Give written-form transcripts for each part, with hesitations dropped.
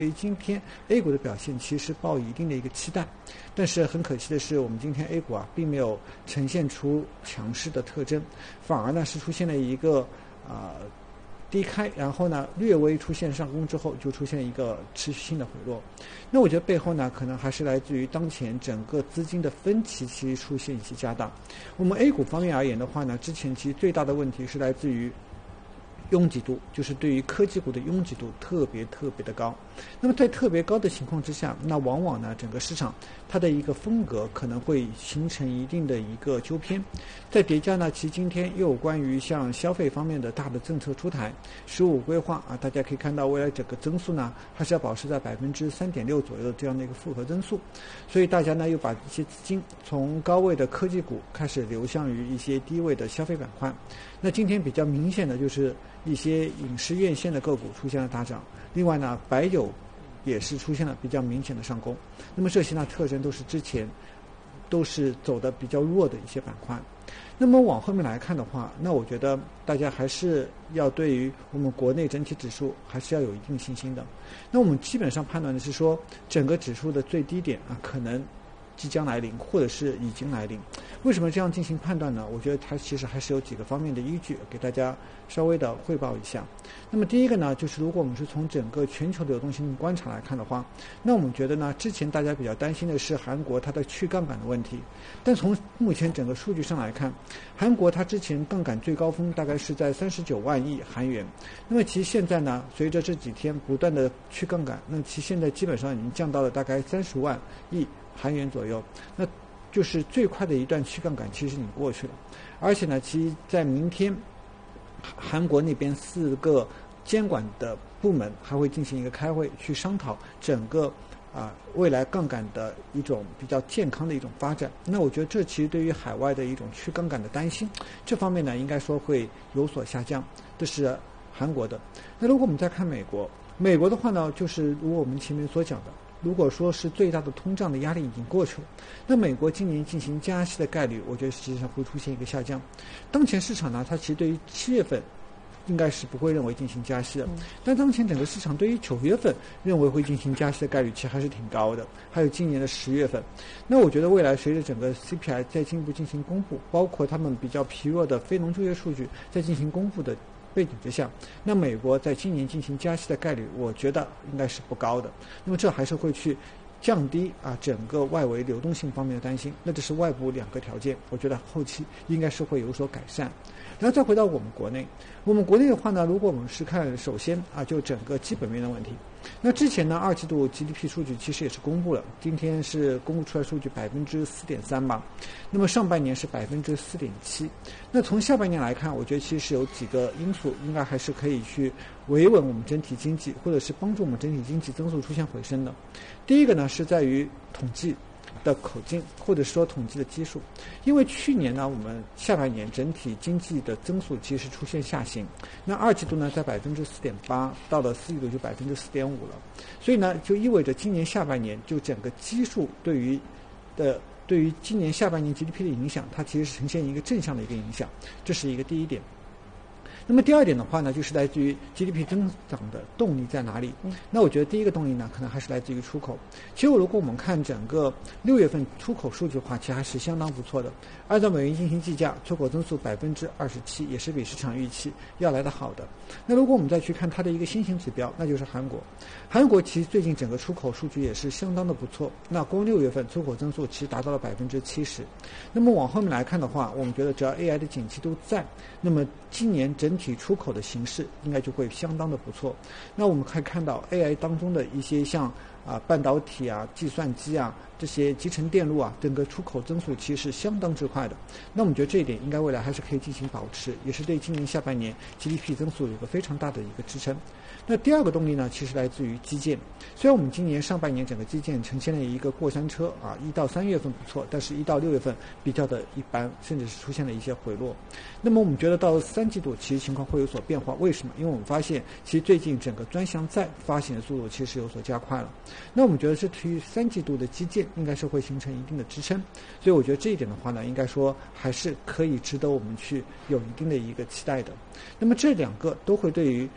对于今天 A 股的表现其实抱以一定的一个期待，但是很可惜的是，我们今天 A 股并没有呈现出强势的特征，反而呢是出现了一个低开，然后呢略微出现上攻之后，就出现一个持续性的回落。那我觉得背后呢，可能还是来自于当前整个资金的分歧其实出现一些加大。我们 A 股方面而言的话呢，之前其实最大的问题是来自于拥挤度，就是对于科技股的拥挤度特别的高。那么在特别高的情况之下，那往往呢整个市场它的一个风格可能会形成一定的一个纠偏。再叠加呢，其实今天又有关于像消费方面的大的政策出台，15规划大家可以看到未来整个增速呢还是要保持在3.6%左右的这样的一个复合增速。所以大家呢又把一些资金从高位的科技股开始流向于一些低位的消费板块。那今天比较明显的就是一些影视院线的个股出现了大涨，另外呢白酒也是出现了比较明显的上攻。那么这些呢特征都是之前都是走的比较弱的一些板块。那么往后面来看的话，那我觉得大家还是要对于我们国内整体指数还是要有一定信心的。那我们基本上判断的是说，整个指数的最低点可能即将来临，或者是已经来临。为什么这样进行判断呢？我觉得它其实还是有几个方面的依据，给大家稍微的汇报一下。那么第一个呢，就是如果我们是从整个全球流动性观察来看的话，那我们觉得呢，之前大家比较担心的是韩国它的去杠杆的问题，但从目前整个数据上来看，韩国它之前杠杆最高峰大概是在39万亿韩元，那么其实现在呢，随着这几天不断的去杠杆，那其实现在基本上已经降到了大概30万亿韩元左右，那就是最快的一段去杠杆其实已经过去了。而且呢，其实在明天韩国那边4个监管的部门还会进行一个开会，去商讨整个未来杠杆的一种比较健康的一种发展。那我觉得这其实对于海外的一种去杠杆的担心，这方面呢应该说会有所下降，这是韩国的。那如果我们再看美国的话呢，就是如我们前面所讲的，如果说是最大的通胀的压力已经过去了，那美国今年进行加息的概率，我觉得实际上会出现一个下降。当前市场呢，它其实对于7月份应该是不会认为进行加息的，但当前整个市场对于9月份认为会进行加息的概率其实还是挺高的，还有今年的10月份。那我觉得未来随着整个 CPI 再进一步进行公布，包括他们比较疲弱的非农就业数据再进行公布的背景之下，那美国在今年进行加息的概率，我觉得应该是不高的。那么这还是会去降低整个外围流动性方面的担心。那这是外部2个条件，我觉得后期应该是会有所改善。然后再回到我们国内的话呢，如果我们是看首先就整个基本面的问题。那之前呢2季度 GDP 数据其实也是公布了，今天是公布出来数据4.3%吧，那么上半年是4.7%。那从下半年来看，我觉得其实是有几个因素应该还是可以去维稳我们整体经济，或者是帮助我们整体经济增速出现回升的。第一个呢是在于统计的口径，或者说统计的基数。因为去年呢我们下半年整体经济的增速其实出现下行，那2季度呢在4.8%，到了4季度就4.5%了，所以呢就意味着今年下半年就整个基数对于今年下半年 GDP 的影响，它其实是呈现一个正向的一个影响，这是一个第一点。那么第二点的话呢，就是来自于 GDP 增长的动力在哪里？那我觉得第一个动力呢，可能还是来自于出口。其实如果我们看整个6月份出口数据的话，其实还是相当不错的。按照美元进行计价，出口增速27%，也是比市场预期要来得好的。那如果我们再去看它的一个先行指标，那就是韩国。韩国其实最近整个出口数据也是相当的不错。那光6月份出口增速其实达到了70%。那么往后面来看的话，我们觉得只要 AI 的景气都在，那么今年整体出口的形势应该就会相当的不错。那我们可以看到 AI 当中的一些像半导体计算机这些集成电路整个出口增速其实是相当之快的。那我们觉得这一点应该未来还是可以进行保持，也是对今年下半年 GDP 增速有一个非常大的一个支撑。那第二个动力呢，其实来自于基建。虽然我们今年上半年整个基建呈现了一个过山车1到3月份不错，但是1到6月份比较的一般，甚至是出现了一些回落。那么我们觉得到3季度其实情况会有所变化，为什么？因为我们发现其实最近整个专项债发行的速度其实有所加快了。那我们觉得这对于3季度的基建应该是会形成一定的支撑，所以我觉得这一点的话呢，应该说还是可以值得我们去有一定的一个期待的。那么这2个都会对于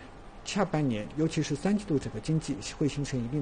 下半年，尤其是三季度整个经济会形成一定